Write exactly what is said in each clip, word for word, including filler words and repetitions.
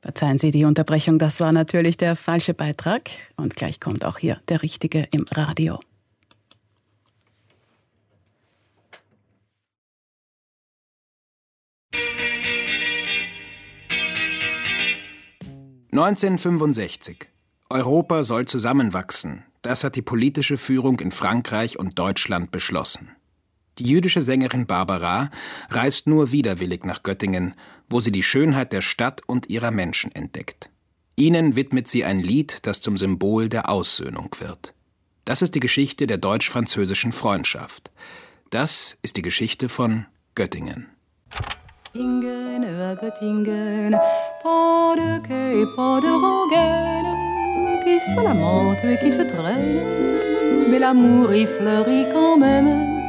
Verzeihen Sie die Unterbrechung, das war natürlich der falsche Beitrag. Und gleich kommt auch hier der richtige im Radio. neunzehnhundertfünfundsechzig. Europa soll zusammenwachsen. Das hat die politische Führung in Frankreich und Deutschland beschlossen. Die jüdische Sängerin Barbara reist nur widerwillig nach Göttingen, wo sie die Schönheit der Stadt und ihrer Menschen entdeckt. Ihnen widmet sie ein Lied, das zum Symbol der Aussöhnung wird. Das ist die Geschichte der deutsch-französischen Freundschaft. Das ist die Geschichte von Göttingen. Göttingen, Göttingen, pas de quai, pas de rengaine, qui se lamente et qui se traîne, mais l'amour y fleurit quand même.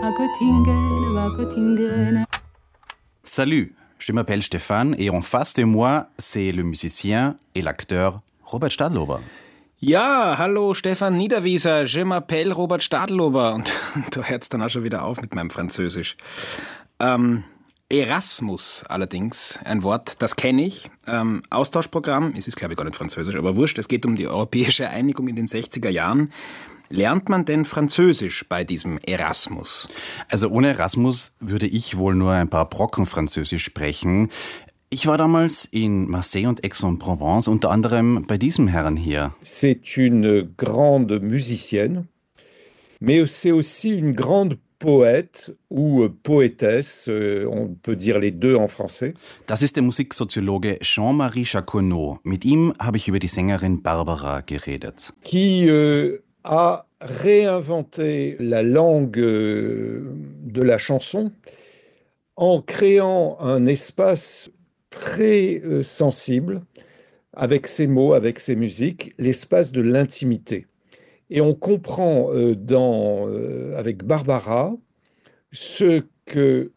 Salut, je m'appelle Stéphane et en face de moi, c'est le musicien et l'acteur Robert Stadlober. Ja, hallo Stefan Niederwieser, je m'appelle Robert Stadlober. Und du hörst dann auch schon wieder auf mit meinem Französisch. Ähm, Erasmus allerdings, ein Wort, das kenne ich. Ähm, Austauschprogramm, es ist glaube ich gar nicht französisch, aber wurscht, es geht um die europäische Einigung in den sechziger Jahren. Lernt man denn Französisch bei diesem Erasmus? Also ohne Erasmus würde ich wohl nur ein paar Brocken Französisch sprechen. Ich war damals in Marseille und Aix-en-Provence, unter anderem bei diesem Herrn hier. C'est une grande musicienne, mais c'est aussi une grande poète ou poétesse, on peut dire les deux en français. Das ist der Musiksoziologe Jean-Marie Chaconaud. Mit ihm habe ich über die Sängerin Barbara geredet. Qui euh, a réinventé la langue de la chanson en créant un espace très euh, sensible avec ses mots, avec ses musiques, l'espace de l'intimité. Et on comprend euh, dans, euh, avec Barbara ce que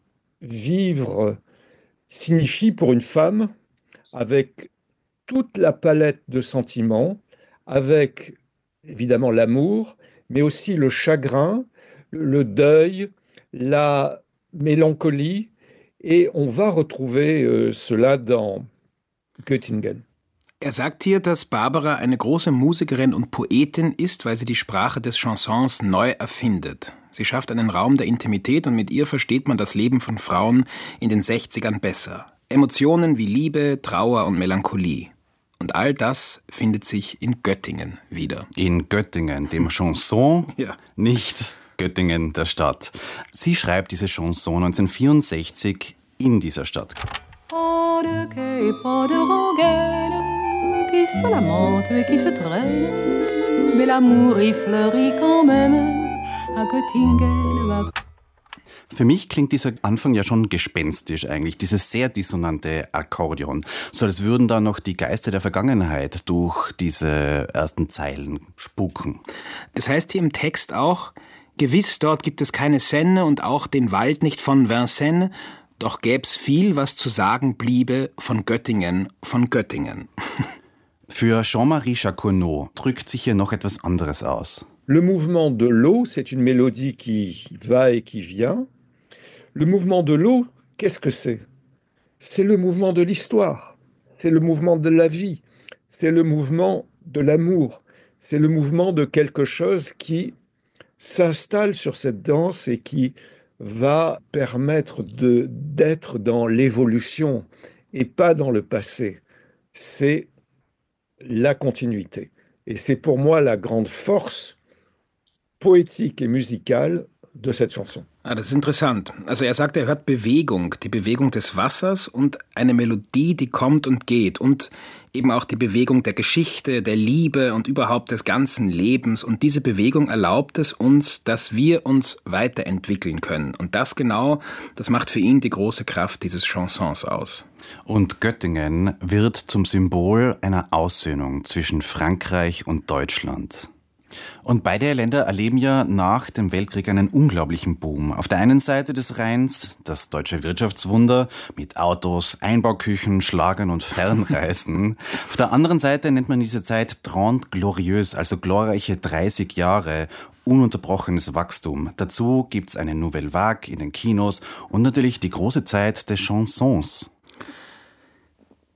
vivre signifie pour une femme avec toute la palette de sentiments, avec évidemment l'amour, mais aussi le chagrin, le deuil, la mélancolie. Et on va retrouver euh, cela dans Göttingen. Er sagt hier, dass Barbara eine große Musikerin und Poetin ist, weil sie die Sprache des Chansons neu erfindet. Sie schafft einen Raum der Intimität und mit ihr versteht man das Leben von Frauen in den sechzigern besser. Emotionen wie Liebe, Trauer und Melancholie. Und all das findet sich in Göttingen wieder. In Göttingen, dem Chanson, ja. Nicht Göttingen, der Stadt. Sie schreibt diese Chanson neunzehnhundertvierundsechzig in dieser Stadt. Pas de quai, pas de rengaine, qui se lamente et qui se traîne, mais l'amour y fleurit quand même à Göttingen, à Für mich klingt dieser Anfang ja schon gespenstisch eigentlich, dieses sehr dissonante Akkordeon. So als würden da noch die Geister der Vergangenheit durch diese ersten Zeilen spuken. Es heißt hier im Text auch, gewiss dort gibt es keine Seine und auch den Wald nicht von Vincennes, doch gäb's viel, was zu sagen bliebe von Göttingen, von Göttingen. Für Jean-Marie Chaconaud drückt sich hier noch etwas anderes aus. Le mouvement de l'eau, c'est une mélodie qui va et qui vient. Le mouvement de l'eau, qu'est-ce que c'est? C'est le mouvement de l'histoire, c'est le mouvement de la vie, c'est le mouvement de l'amour, c'est le mouvement de quelque chose qui s'installe sur cette danse et qui va permettre de, d'être dans l'évolution et pas dans le passé. C'est la continuité. Et c'est pour moi la grande force poétique et musicale de cette chanson. Ah, das ist interessant. Also er sagt, er hört Bewegung, die Bewegung des Wassers und eine Melodie, die kommt und geht und eben auch die Bewegung der Geschichte, der Liebe und überhaupt des ganzen Lebens. Und diese Bewegung erlaubt es uns, dass wir uns weiterentwickeln können. Und das genau, das macht für ihn die große Kraft dieses Chansons aus. Und Göttingen wird zum Symbol einer Aussöhnung zwischen Frankreich und Deutschland. Und beide Länder erleben ja nach dem Weltkrieg einen unglaublichen Boom. Auf der einen Seite des Rheins das deutsche Wirtschaftswunder mit Autos, Einbauküchen, Schlagern und Fernreisen. Auf der anderen Seite nennt man diese Zeit Trente Glorieuse, also glorreiche dreißig Jahre, ununterbrochenes Wachstum. Dazu gibt's eine Nouvelle Vague in den Kinos und natürlich die große Zeit des Chansons.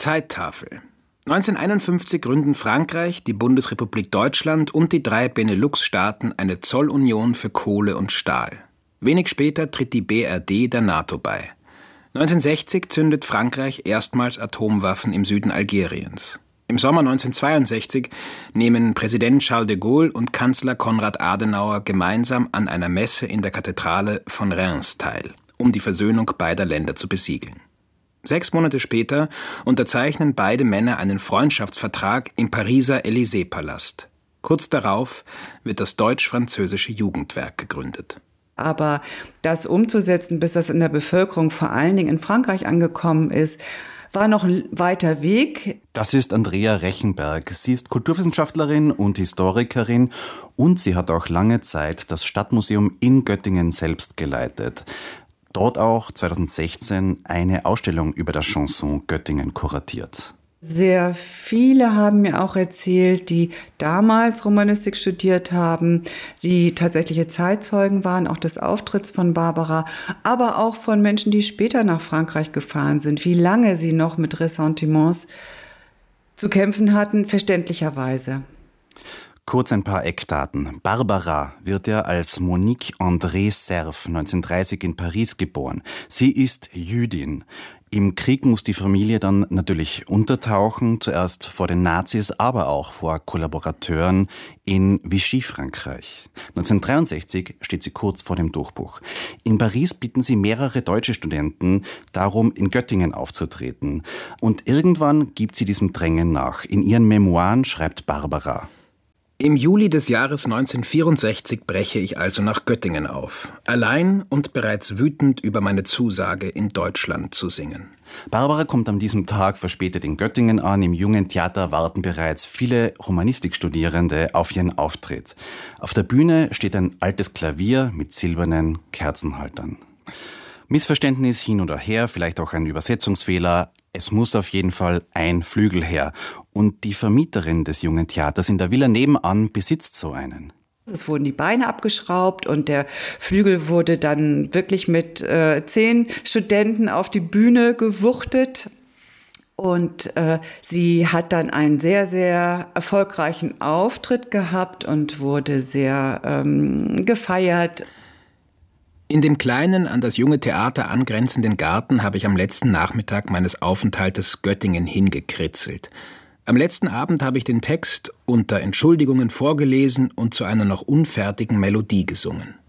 Zeittafel. neunzehnhunderteinundfünfzig gründen Frankreich, die Bundesrepublik Deutschland und die drei Benelux-Staaten eine Zollunion für Kohle und Stahl. Wenig später tritt die B R D der NATO bei. neunzehnhundertsechzig zündet Frankreich erstmals Atomwaffen im Süden Algeriens. Im Sommer neunzehnhundertzweiundsechzig nehmen Präsident Charles de Gaulle und Kanzler Konrad Adenauer gemeinsam an einer Messe in der Kathedrale von Reims teil, um die Versöhnung beider Länder zu besiegeln. Sechs Monate später unterzeichnen beide Männer einen Freundschaftsvertrag im Pariser Élysée-Palast. Kurz darauf wird das deutsch-französische Jugendwerk gegründet. Aber das umzusetzen, bis das in der Bevölkerung, vor allen Dingen in Frankreich angekommen ist, war noch ein weiter Weg. Das ist Andrea Rechenberg. Sie ist Kulturwissenschaftlerin und Historikerin und sie hat auch lange Zeit das Stadtmuseum in Göttingen selbst geleitet. Dort auch zweitausendsechzehn eine Ausstellung über das Chanson Göttingen kuratiert. Sehr viele haben mir auch erzählt, die damals Romanistik studiert haben, die tatsächliche Zeitzeugen waren, auch des Auftritts von Barbara, aber auch von Menschen, die später nach Frankreich gefahren sind, wie lange sie noch mit Ressentiments zu kämpfen hatten, verständlicherweise. Kurz ein paar Eckdaten. Barbara wird ja als Monique André Cerf neunzehnhundertdreißig in Paris geboren. Sie ist Jüdin. Im Krieg muss die Familie dann natürlich untertauchen, zuerst vor den Nazis, aber auch vor Kollaborateuren in Vichy, Frankreich. neunzehnhundertdreiundsechzig steht sie kurz vor dem Durchbruch. In Paris bitten sie mehrere deutsche Studenten darum, in Göttingen aufzutreten. Und irgendwann gibt sie diesem Drängen nach. In ihren Memoiren schreibt Barbara: Im Juli des Jahres neunzehnhundertvierundsechzig breche ich also nach Göttingen auf, allein und bereits wütend über meine Zusage, in Deutschland zu singen. Barbara kommt an diesem Tag verspätet in Göttingen an. Im Jungen Theater warten bereits viele Romanistikstudierende auf ihren Auftritt. Auf der Bühne steht ein altes Klavier mit silbernen Kerzenhaltern. Missverständnis hin oder her, vielleicht auch ein Übersetzungsfehler. Es muss auf jeden Fall ein Flügel her. Und die Vermieterin des Jungen Theaters in der Villa nebenan besitzt so einen. Es wurden die Beine abgeschraubt und der Flügel wurde dann wirklich mit äh, zehn Studenten auf die Bühne gewuchtet. Und äh, sie hat dann einen sehr, sehr erfolgreichen Auftritt gehabt und wurde sehr ähm, gefeiert. In dem kleinen, an das Junge Theater angrenzenden Garten habe ich am letzten Nachmittag meines Aufenthaltes Göttingen hingekritzelt. Am letzten Abend habe ich den Text unter Entschuldigungen vorgelesen und zu einer noch unfertigen Melodie gesungen.